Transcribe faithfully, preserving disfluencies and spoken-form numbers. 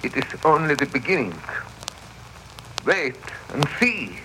It is only the beginning. Wait and see.